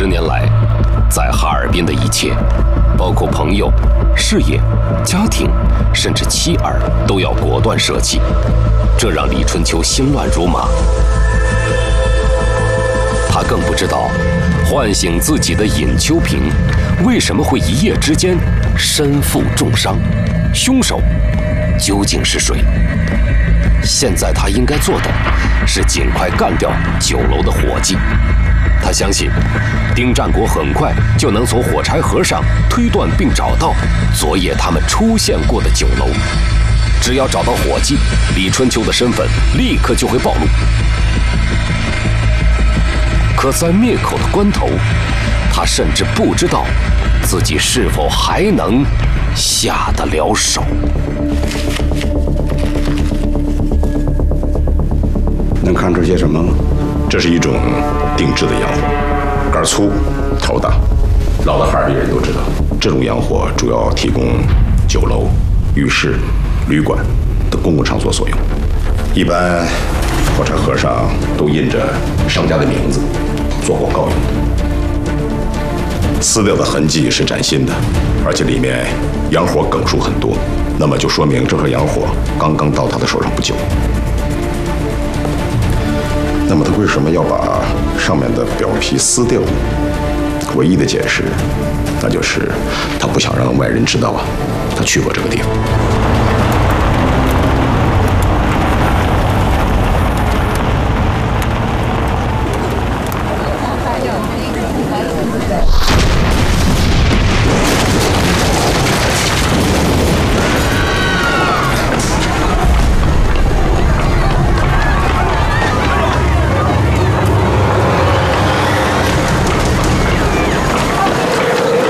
10年来，在哈尔滨的一切，包括朋友、事业、家庭，甚至妻儿，都要果断舍弃，这让李春秋心乱如麻。他更不知道，唤醒自己的尹秋平为什么会一夜之间身负重伤，凶手究竟是谁？现在他应该做的是尽快干掉酒楼的伙计。他相信丁占国很快就能从火柴盒上推断并找到昨夜他们出现过的酒楼。只要找到伙计，李春秋的身份立刻就会暴露。可在灭口的关头，他甚至不知道自己是否还能下得了手。 能看出些什么吗？ 这是一种定制的洋火，杆粗头大，老的哈尔滨人都知道，这种洋火主要提供酒楼、浴室、旅馆的公共场所所用。一般火柴盒上都印着商家的名字，做广告用的。撕掉的痕迹是崭新的，而且里面洋火梗数很多，那么就说明这盒洋火刚刚到他的手上不久。那么他为什么要把上面的表皮撕掉？唯一的解释，那就是他不想让外人知道他去过这个地方。